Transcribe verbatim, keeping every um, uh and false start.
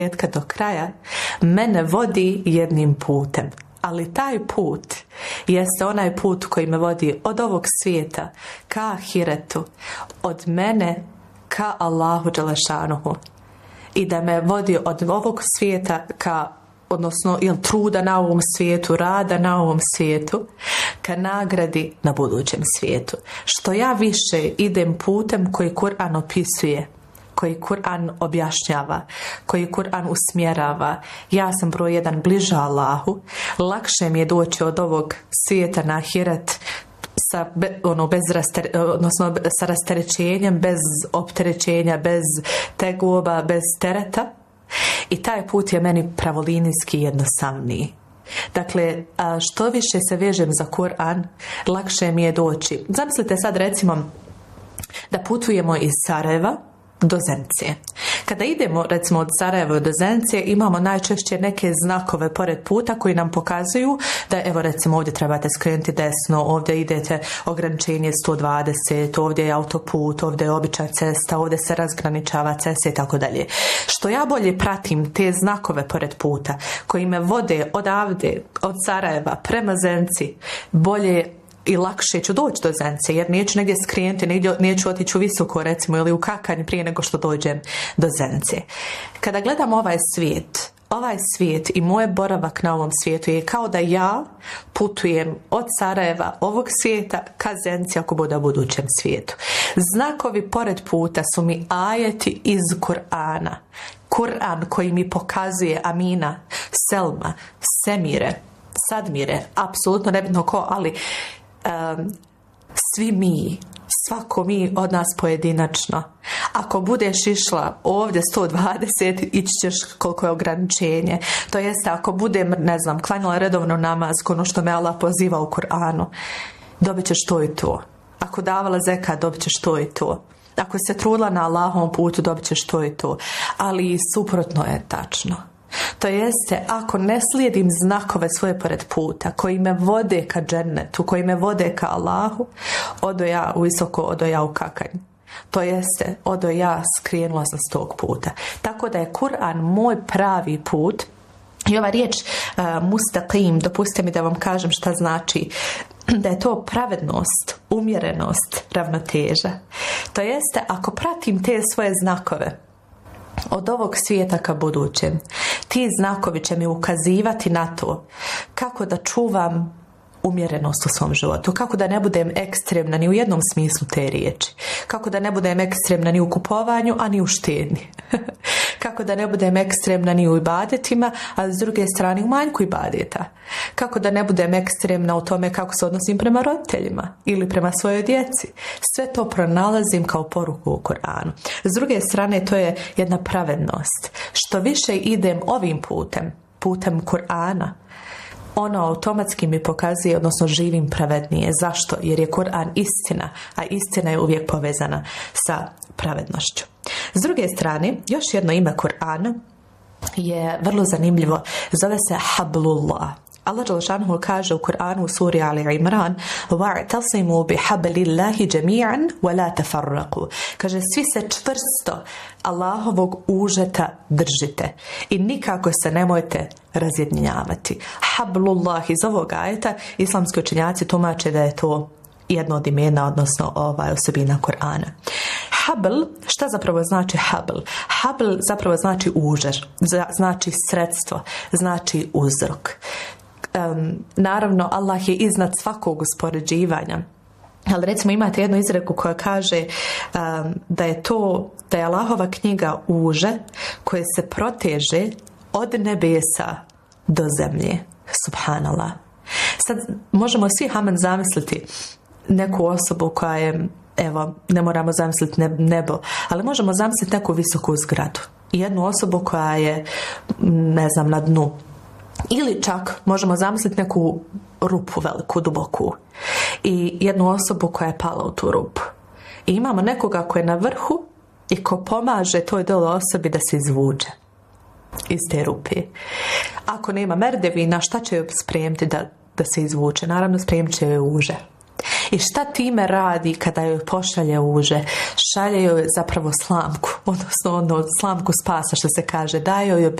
početka do kraja mene vodi jednim putem. Ali taj put jeste onaj put koji me vodi od ovog svijeta ka ahiretu, od mene ka Allahu dželešanuhu. I da me vodi od ovog svijeta ka, odnosno jel, truda na ovom svijetu, rada na ovom svijetu, ka nagradi na budućem svijetu. Što ja više idem putem koji Kur'an opisuje, koji Kur'an objašnjava, koji Kur'an usmjerava, ja sam broj jedan bliža Allahu, lakše mi je doći od ovog svijeta na ahiret sa, be, ono, bez rastere, odnosno sa rasterećenjem, bez opterećenja, bez tegoba, bez tereta. I taj put je meni pravolinijski jednostavniji. Dakle, što više se vežem za Kur'an, lakše mi je doći. Zamislite sad recimo da putujemo iz Sarajeva do Zenice. Kada idemo recimo od Sarajeva do Zenice, imamo najčešće neke znakove pored puta koji nam pokazuju da evo recimo ovdje trebate skrenuti desno, ovdje idete ograničenje sto dvadeset, ovdje je autoput, ovdje je obična cesta, ovdje se razgraničava cesta i tako dalje. Što ja bolje pratim te znakove pored puta koji me vode odavde, od Sarajeva prema Zenici, bolje i lakše ću doći do Zenice, jer neću negdje skrenuti, negdje, neću otići u Visoko recimo ili u Kakanj prije nego što dođem do Zenice. Kada gledam ovaj svijet, ovaj svijet i moj boravak na ovom svijetu je kao da ja putujem od Sarajeva ovog svijeta ka Zenici ako bude u budućem svijetu. Znakovi pored puta su mi ajeti iz Kur'ana. Kur'an koji mi pokazuje Amina, Selma, Semire, Sadmire, apsolutno nebitno ko, ali Um, svi mi, svako mi od nas pojedinačno. Ako budeš išla ovdje sto dvadeset, ići ćeš koliko je ograničenje. To jeste, ako budem, ne znam, klanjala redovno namaz, ono što me Allah poziva u Kur'anu, dobit ćeš to i to. Ako davala zekat, dobit ćeš to i to. Ako se trudila na Allahovom putu, dobit ćeš to i to. Ali suprotno je tačno. To jeste, ako ne slijedim znakove svoje pored puta koji me vode ka džennetu, koji me vode ka Allahu, odo ja u Visoko, odo ja u Kakanj. To jeste, odo ja skrenula sam s tog puta. Tako da je Kur'an moj pravi put. I ova riječ uh, mustaqim, dopustite mi da vam kažem šta znači, da je to pravednost, umjerenost, ravnoteža. To jeste, ako pratim te svoje znakove od ovog svijeta ka budućem, ti znakovi će mi ukazivati na to kako da čuvam umjerenost u svom životu, kako da ne budem ekstremna ni u jednom smislu te riječi, kako da ne budem ekstremna ni u kupovanju, a ni u štednji, kako da ne budem ekstremna ni u ibadetima, a s druge strane u manjku ibadeta, kako da ne budem ekstremna u tome kako se odnosim prema roditeljima ili prema svojoj djeci. Sve to pronalazim kao poruku u Kur'anu. S druge strane, to je jedna pravednost. Što više idem ovim putem, putem Kur'ana, ono automatski mi pokazuje, odnosno živim pravednije. Zašto? Jer je Kur'an istina, a istina je uvijek povezana sa pravednošću. S druge strane, još jedno ime Kur'ana je vrlo zanimljivo. Zove se Hablullah. Allah dželle kaže u Kur'anu u suri Ali Imran: "Wa'tasimu bihablillahi jami'an wa la tafarraqu." Kaže, svi se čvrsto Allahovog užeta držite i nikako se nemojte razjedinjavati. Hablullah, iz ovog ajeta islamski učenjaci tumače da je to jedno od imena, odnosno ovaj osobina Kur'ana. Habl, šta zapravo znači habl? Habl zapravo znači užer, znači sredstvo, znači uzrok. Um, naravno, Allah je iznad svakog uspoređivanja. Ali recimo imate jednu izreku koja kaže um, da je to, da je Allahova knjiga uže koje se proteže od nebesa do zemlje. Subhanallah. Sad možemo svi haman zamisliti neku osobu koja je, evo, ne moramo zamisliti nebo, ali možemo zamisliti neku visoku zgradu. Jednu osobu koja je, ne znam, na dnu. Ili čak možemo zamisliti neku rupu veliku, duboku. I jednu osobu koja je pala u tu rupu. I imamo nekoga koji je na vrhu i ko pomaže toj dole osobi da se izvuče iz te rupe. Ako nema merdevina, šta će joj spremiti da, da se izvuče? Naravno, spremit će joj uže. I šta time radi kada joj pošalje uže? Šalje joj zapravo slamku, odnosno ono, slamku spasa što se kaže, daje joj